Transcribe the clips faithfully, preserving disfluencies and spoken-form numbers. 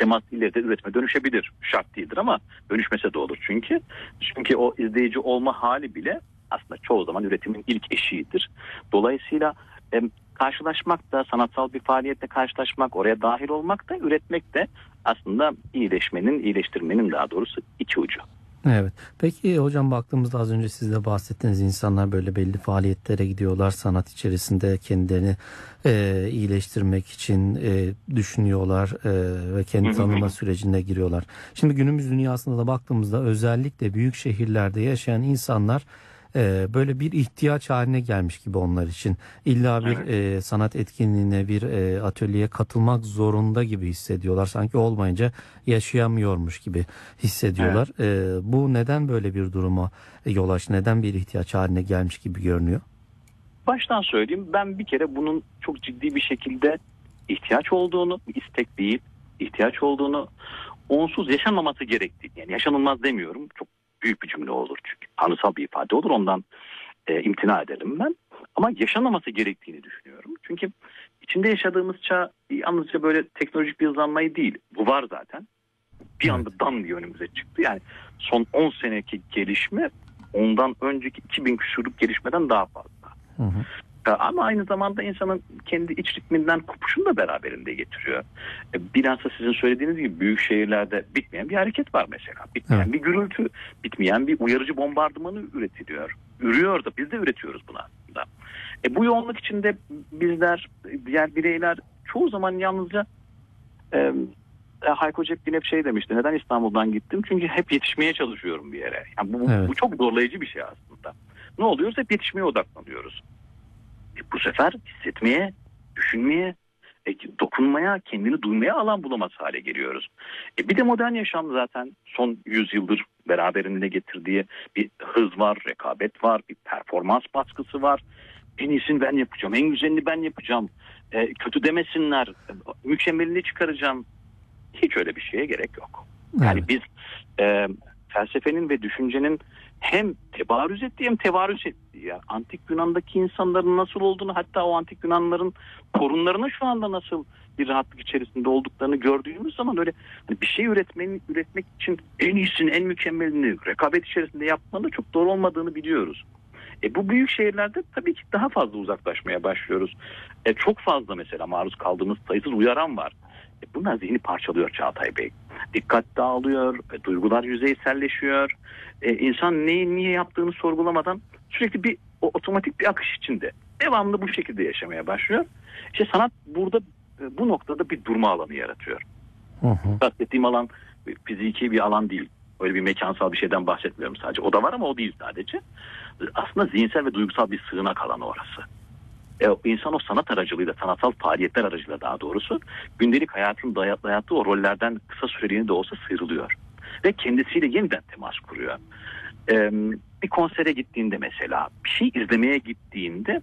temas ileride üretime dönüşebilir. Şart değildir ama dönüşmese de olur çünkü. Çünkü o izleyici olma hali bile aslında çoğu zaman üretimin ilk eşiğidir. Dolayısıyla e, karşılaşmak da, sanatsal bir faaliyette karşılaşmak, oraya dahil olmak da, üretmek de aslında iyileşmenin, iyileştirmenin daha doğrusu iki ucu. Evet. Peki hocam, baktığımızda az önce siz de bahsettiğiniz insanlar böyle belli faaliyetlere gidiyorlar. Sanat içerisinde kendilerini e, iyileştirmek için e, düşünüyorlar e, ve kendi tanıma sürecine giriyorlar. Şimdi günümüz dünyasında da baktığımızda özellikle büyük şehirlerde yaşayan insanlar e, böyle bir ihtiyaç haline gelmiş gibi onlar için. İlla bir Evet. e, sanat etkinliğine, bir e, atölyeye katılmak zorunda gibi hissediyorlar. Sanki olmayınca yaşayamıyormuş gibi hissediyorlar. Evet. E, bu neden böyle bir duruma yol açtı? Neden bir ihtiyaç haline gelmiş gibi görünüyor? Baştan söyleyeyim, ben bir kere bunun çok ciddi bir şekilde ihtiyaç olduğunu, istek değil, ihtiyaç olduğunu, onsuz yaşanmaması gerektiğini, yani yaşanılmaz demiyorum, çok büyük bir cümle olur çünkü tanrısal bir ifade olur, ondan e, imtina ederim ben, ama yaşanmaması gerektiğini düşünüyorum. Çünkü içinde yaşadığımız çağ yalnızca böyle teknolojik bir hızlanmayı değil, bu var zaten, bir anda dam diye önümüze çıktı. Yani son on seneki gelişme ondan önceki iki bin küsurluk gelişmeden daha fazla. Hı hı. Ama aynı zamanda insanın kendi iç ritminden kopuşunu da beraberinde getiriyor. Bilhassa sizin söylediğiniz gibi büyük şehirlerde bitmeyen bir hareket var mesela. Bitmeyen evet. bir gürültü, bitmeyen bir uyarıcı bombardımanı üretiliyor. Ürüyor da biz de üretiyoruz bunu aslında. E bu yoğunluk içinde bizler, diğer bireyler çoğu zaman yalnızca e, Hayko Cepkin hep şey demişti. Neden İstanbul'dan gittim? Çünkü hep yetişmeye çalışıyorum bir yere. Yani bu, evet. bu çok zorlayıcı bir şey aslında. Ne oluyoruz? Hep yetişmeye odaklanıyoruz. E bu sefer hissetmeye, düşünmeye, e, dokunmaya, kendini duymaya alan bulamaz hale geliyoruz. E bir de modern yaşam zaten son yüz yıldır beraberinde getirdiği bir hız var, rekabet var, bir performans baskısı var. En iyisini ben yapacağım, en güzelini ben yapacağım. E, kötü demesinler, mükemmelini çıkaracağım. Hiç öyle bir şeye gerek yok. Yani evet. biz e, felsefenin ve düşüncenin hem tebarüz ettiği hem tevarüz ettiği, yani antik Yunan'daki insanların nasıl olduğunu, hatta o antik Yunanların torunlarının şu anda nasıl bir rahatlık içerisinde olduklarını gördüğümüz zaman öyle hani bir şey üretmenin, üretmek için en iyisini, en mükemmelini rekabet içerisinde yapmanın çok doğru olmadığını biliyoruz. E bu büyük şehirlerde tabii ki daha fazla uzaklaşmaya başlıyoruz. E çok fazla mesela maruz kaldığımız sayısız uyaran var. E bunlar zihni parçalıyor Çağatay Bey. Dikkat dağılıyor, e, duygular yüzeyselleşiyor. E, insan neyi niye yaptığını sorgulamadan sürekli bir o, otomatik bir akış içinde devamlı bu şekilde yaşamaya başlıyor. İşte sanat burada e, bu noktada bir durma alanı yaratıyor. Hı hı. Bahsettiğim alan e, fiziki bir alan değil. Öyle bir mekansal bir şeyden bahsetmiyorum sadece. O da var ama o değil sadece. Aslında zihinsel ve duygusal bir sığınak alanı orası. E, insan o sanat aracılığıyla, sanatsal faaliyetler aracılığıyla daha doğrusu gündelik hayatın dayattığı o rollerden kısa süreliğine de olsa sıyrılıyor. Ve kendisiyle yeniden temas kuruyor. E, bir konsere gittiğinde mesela, bir şey izlemeye gittiğinde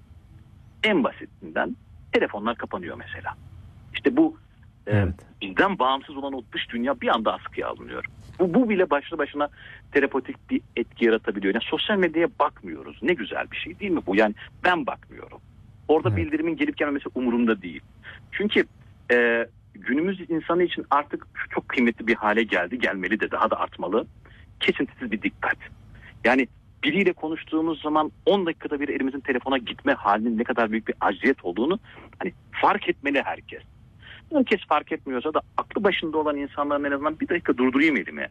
en basitinden telefonlar kapanıyor mesela. İşte bu evet. e, bizden bağımsız olan o dış dünya bir anda askıya alınıyor. Bu, bu bile başlı başına terapotik bir etki yaratabiliyor. Yani sosyal medyaya bakmıyoruz. Ne güzel bir şey değil mi bu? Yani ben bakmıyorum. Orada evet. bildirimin gelip gelmemesi umurumda değil. Çünkü e, günümüz insanı için artık çok kıymetli bir hale geldi. Gelmeli de, daha da artmalı. Kesintisiz bir dikkat. Yani biriyle konuştuğumuz zaman on dakikada bir elimizin telefona gitme halinin ne kadar büyük bir acziyet olduğunu hani fark etmeli herkes. Herkes fark etmiyorsa da aklı başında olan insanların en azından bir dakika durdurayım elimi.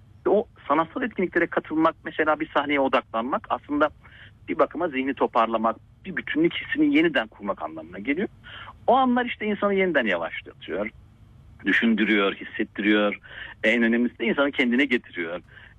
O sanatsal etkinliklere katılmak, mesela bir sahneye odaklanmak aslında bir bakıma zihni toparlamak, bir bütünlük hissini yeniden kurmak anlamına geliyor. O anlar işte insanı yeniden yavaşlatıyor, düşündürüyor, hissettiriyor. En önemlisi de insanı kendine getiriyor.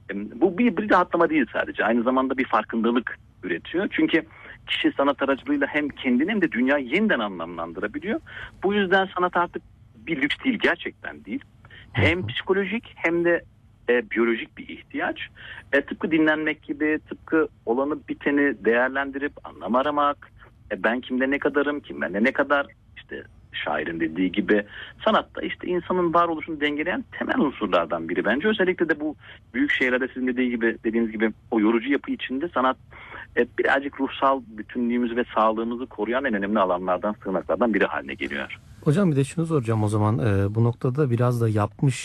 Bu bir, bir rahatlama değil sadece, aynı zamanda bir farkındalık üretiyor. Çünkü kişi sanat aracılığıyla hem kendini hem de dünyayı yeniden anlamlandırabiliyor. Bu yüzden sanat artık bir lüks değil, gerçekten değil. Hem psikolojik hem de e, biyolojik bir ihtiyaç. E, tıpkı dinlenmek gibi, tıpkı olanı biteni değerlendirip anlam aramak. E, ben kimde ne kadarım, kim bende ne kadar, işte şairin dediği gibi sanatta işte insanın varoluşunu dengeleyen temel unsurlardan biri bence. Özellikle de bu büyük şehirlerde sizin dediği gibi, dediğiniz gibi o yorucu yapı içinde sanat e, birazcık ruhsal bütünlüğümüzü ve sağlığımızı koruyan en önemli alanlardan, sığınaklardan biri haline geliyor. Hocam bir de şunu soracağım o zaman, e, bu noktada biraz da yapmış